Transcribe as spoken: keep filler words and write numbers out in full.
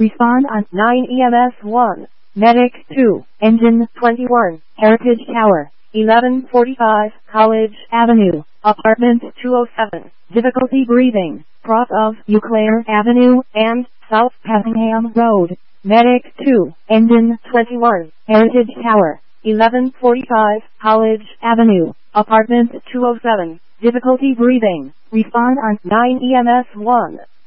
Respond on nine E M S one. Medic two. Engine twenty-one. Heritage Tower. eleven forty-five. College Avenue. Apartment two oh seven. Difficulty breathing. Cross of Euclair Avenue and South Passingham Road. Medic two. Engine twenty-one. Heritage Tower. eleven forty-five. College Avenue. Apartment two oh seven. Difficulty breathing. Respond on nine E M S one.